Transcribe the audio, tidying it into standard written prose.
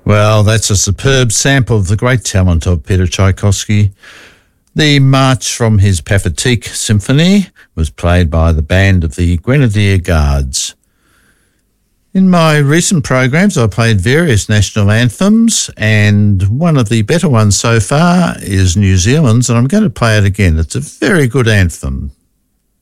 Well, that's a superb sample of the great talent of Peter Tchaikovsky. The march from his Pathetique Symphony was played by the band of the Grenadier Guards. In my recent programs, I played various national anthems, and one of the better ones so far is New Zealand's, and I'm going to play it again. It's a very good anthem.